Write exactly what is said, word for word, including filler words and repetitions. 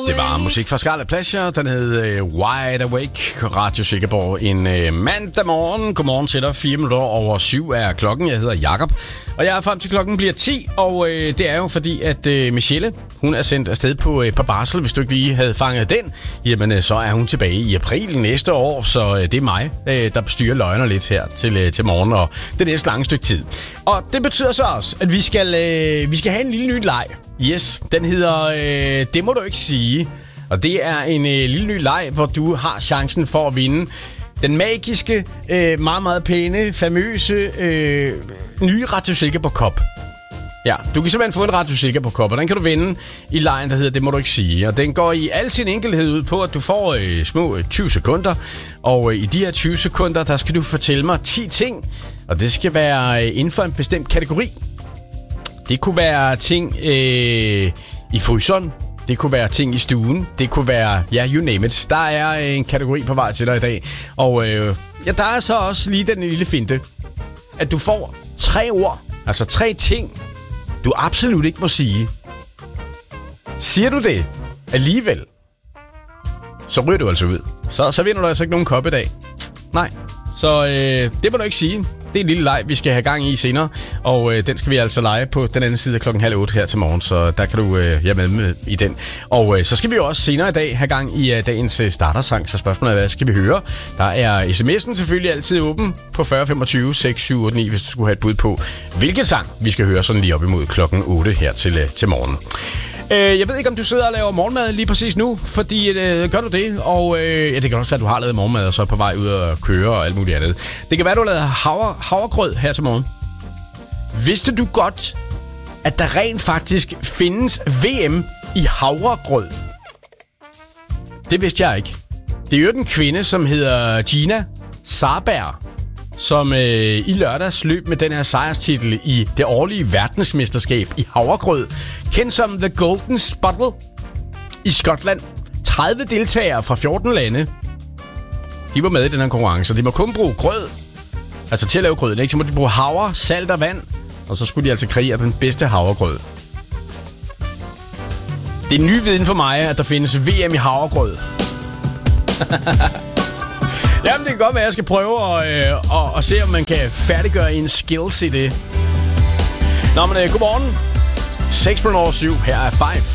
Det var musik fra Scarlet Pleasure. Den hed uh, Wide Awake. Radio Silkeborg. En uh, mandag morgen. Godmorgen til dig. Fire minutter over syv er klokken. Jeg hedder Jakob. Og jeg er frem til klokken bliver ti. Og uh, det er jo fordi, at uh, Michelle, hun er sendt afsted på, uh, på barsel. Hvis du ikke lige havde fanget den, jamen uh, så er hun tilbage i april næste år. Så uh, det er mig, uh, der bestyrer løgner lidt her til, uh, til morgen. Og det næste lange stykke tid. Og det betyder så også, at vi skal, uh, vi skal have en lille ny leg. Yes, den hedder øh, Det må du ikke sige. Og det er en øh, lille ny leg, hvor du har chancen for at vinde den magiske, øh, meget, meget pæne, famøse, øh, nye Radio Silkeborg Cup. Ja, du kan simpelthen få en Radio Silkeborg Cup, og den kan du vinde i lejen, der hedder Det må du ikke sige. Og den går i al sin enkelhed ud på, at du får øh, små øh, tyve sekunder. Og øh, i de her tyve sekunder, der skal du fortælle mig ti ting. Og det skal være øh, inden for en bestemt kategori. Det kunne være ting øh, i fryseren. Det kunne være ting i stuen. Det kunne være, ja, you name it. Der er en kategori på vej til dig i dag. Og øh, ja, der er så også lige den lille finte, at du får tre ord, altså tre ting, du absolut ikke må sige. Siger du det alligevel, så ryger du altså ud. Så, så vinder du altså ikke nogen kop i dag. Nej, så øh, det må du ikke sige. Det er en lille leg, vi skal have gang i senere, og øh, den skal vi altså lege på den anden side af klokken halv otte her til morgen, så der kan du øh, være med, med i den. Og øh, så skal vi jo også senere i dag have gang i øh, dagens øh, startersang, så spørgsmålet er, hvad skal vi høre? Der er sms'en selvfølgelig altid åben på fyrre femogtyve seks syv otte ni, hvis du skulle have et bud på, hvilken sang vi skal høre sådan lige op imod klokken otte her til, øh, til morgen. Jeg ved ikke, om du sidder og laver morgenmad lige præcis nu, fordi øh, gør du det, og øh, ja, det kan også være, at du har lavet morgenmad, og så er på vej ud og køre og alt muligt andet. Det kan være, at du har lavet havre, havregrød her til morgen. Vidste du godt, at der rent faktisk findes V M i havregrød? Det vidste jeg ikke. Det er jo den kvinde, som hedder Gina Sarberg, som øh, i lørdags løb med den her sejrstitel i det årlige verdensmesterskab i havregrød, kendt som The Golden Sputtle i Skotland. tredive deltagere fra fjorten lande, de var med i den her konkurrence. De må kun bruge grød, altså til at lave grøden, ikke? Så må de bruge havre, salt og vand, og så skulle de altså kreere den bedste havregrød. Det er ny viden for mig, at der findes V M i havregrød. Jamen, det kan godt være, at jeg skal prøve at, øh, at, at se, om man kan færdiggøre en skills i det. Nå, men øh, godmorgen. seks på over syv. Her er Five.